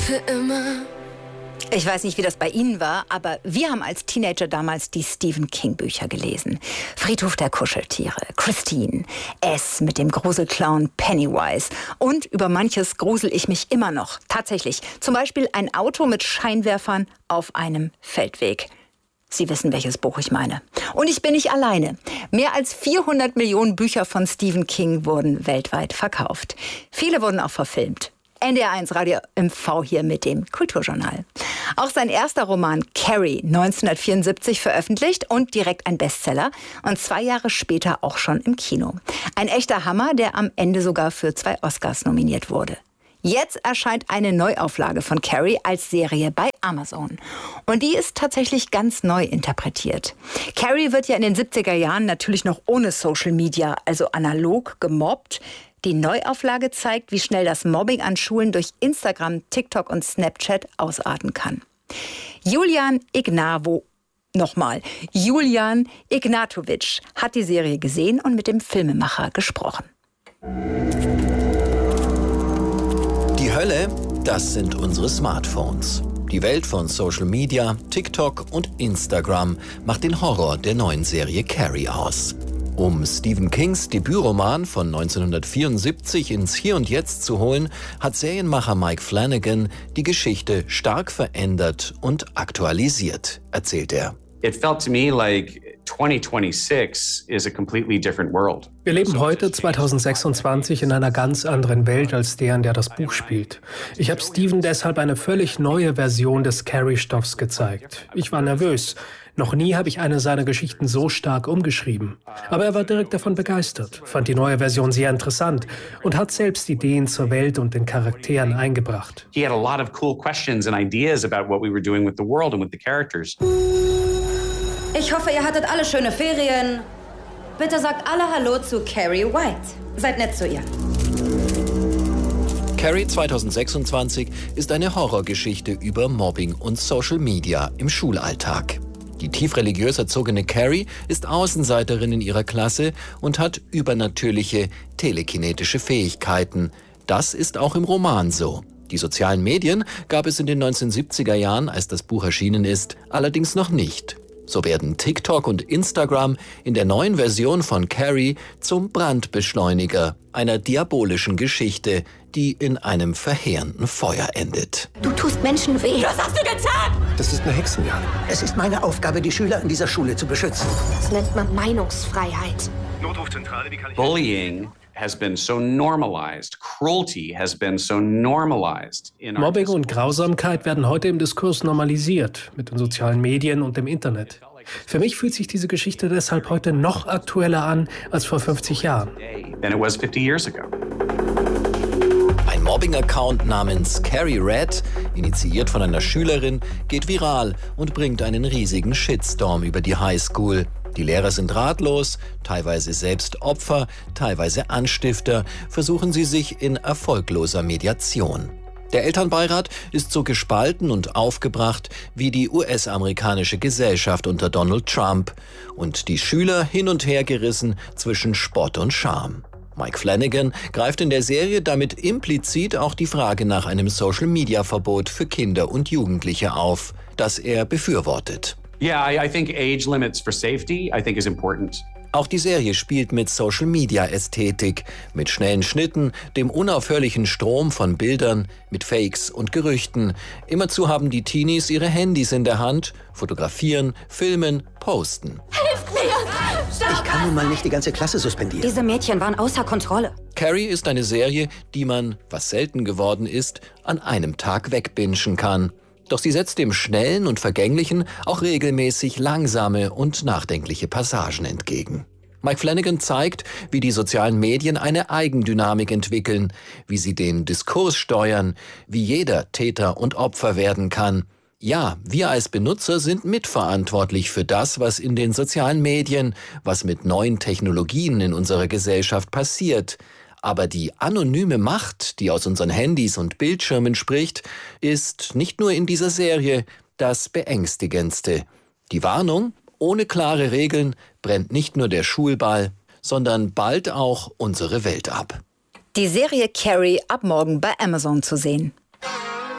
für immer. Ich weiß nicht, wie das bei Ihnen war, aber wir haben als Teenager damals die Stephen King Bücher gelesen. Friedhof der Kuscheltiere, Christine, S mit dem Gruselclown Pennywise. Und über manches grusel ich mich immer noch. Tatsächlich. Zum Beispiel ein Auto mit Scheinwerfern auf einem Feldweg. Sie wissen, welches Buch ich meine. Und ich bin nicht alleine. Mehr als 400 Millionen Bücher von Stephen King wurden weltweit verkauft. Viele wurden auch verfilmt. NDR1 Radio MV hier mit dem Kulturjournal. Auch sein erster Roman Carrie 1974 veröffentlicht und direkt ein Bestseller und 2 Jahre später auch schon im Kino. Ein echter Hammer, der am Ende sogar für 2 Oscars nominiert wurde. Jetzt erscheint eine Neuauflage von Carrie als Serie bei Amazon. Und die ist tatsächlich ganz neu interpretiert. Carrie wird ja in den 70er Jahren natürlich noch ohne Social Media, also analog, gemobbt. Die Neuauflage zeigt, wie schnell das Mobbing an Schulen durch Instagram, TikTok und Snapchat ausarten kann. Julian Ignatovic hat die Serie gesehen und mit dem Filmemacher gesprochen. Die Hölle, das sind unsere Smartphones. Die Welt von Social Media, TikTok und Instagram macht den Horror der neuen Serie Carrie aus. Um Stephen Kings Debütroman von 1974 ins Hier und Jetzt zu holen, hat Serienmacher Mike Flanagan die Geschichte stark verändert und aktualisiert, erzählt er. It felt to me like 2026 is a completely different world. Wir leben heute, 2026, in einer ganz anderen Welt als der, in der das Buch spielt. Ich habe Stephen deshalb eine völlig neue Version des Carrie-Stoffs gezeigt. Ich war nervös. Noch nie habe ich eine seiner Geschichten so stark umgeschrieben. Aber er war direkt davon begeistert, fand die neue Version sehr interessant und hat selbst Ideen zur Welt und den Charakteren eingebracht. He had a lot of cool questions and ideas about what we were doing with the world and with the characters. Ich hoffe, ihr hattet alle schöne Ferien. Bitte sagt alle Hallo zu Carrie White. Seid nett zu ihr. Carrie 2026 ist eine Horrorgeschichte über Mobbing und Social Media im Schulalltag. Die tief religiös erzogene Carrie ist Außenseiterin in ihrer Klasse und hat übernatürliche telekinetische Fähigkeiten. Das ist auch im Roman so. Die sozialen Medien gab es in den 1970er Jahren, als das Buch erschienen ist, allerdings noch nicht. So werden TikTok und Instagram in der neuen Version von Carrie zum Brandbeschleuniger einer diabolischen Geschichte, die in einem verheerenden Feuer endet. Du tust Menschen weh. Was hast du getan? Das ist eine Hexenjagd. Es ist meine Aufgabe, die Schüler in dieser Schule zu beschützen. Das nennt man Meinungsfreiheit. Notrufzentrale, wie kann ich... Bullying has been so normalized. Cruelty has been so normalized. Mobbing und Grausamkeit werden heute im Diskurs normalisiert, mit den sozialen Medien und dem Internet. Für mich fühlt sich diese Geschichte deshalb heute noch aktueller an als vor 50 Jahren. Than it was 50 years ago. Ein Mobbing-Account namens Carrie Red, initiiert von einer Schülerin, geht viral und bringt einen riesigen Shitstorm über die Highschool. Die Lehrer sind ratlos, teilweise selbst Opfer, teilweise Anstifter, versuchen sie sich in erfolgloser Mediation. Der Elternbeirat ist so gespalten und aufgebracht wie die US-amerikanische Gesellschaft unter Donald Trump und die Schüler hin und her gerissen zwischen Spott und Scham. Mike Flanagan greift in der Serie damit implizit auch die Frage nach einem Social-Media-Verbot für Kinder und Jugendliche auf, das er befürwortet. Yeah, I think age limits for safety, I think is important. Auch die Serie spielt mit Social-Media-Ästhetik, mit schnellen Schnitten, dem unaufhörlichen Strom von Bildern, mit Fakes und Gerüchten. Immerzu haben die Teenies ihre Handys in der Hand, fotografieren, filmen, posten. Hilft mir! Ich kann nun mal nicht die ganze Klasse suspendieren. Diese Mädchen waren außer Kontrolle. Carrie ist eine Serie, die man, was selten geworden ist, an einem Tag wegbingen kann. Doch sie setzt dem Schnellen und Vergänglichen auch regelmäßig langsame und nachdenkliche Passagen entgegen. Mike Flanagan zeigt, wie die sozialen Medien eine Eigendynamik entwickeln, wie sie den Diskurs steuern, wie jeder Täter und Opfer werden kann. Ja, wir als Benutzer sind mitverantwortlich für das, was in den sozialen Medien, was mit neuen Technologien in unserer Gesellschaft passiert. Aber die anonyme Macht, die aus unseren Handys und Bildschirmen spricht, ist nicht nur in dieser Serie das Beängstigendste. Die Warnung, ohne klare Regeln brennt nicht nur der Schulball, sondern bald auch unsere Welt ab. Die Serie Carrie ab morgen bei Amazon zu sehen.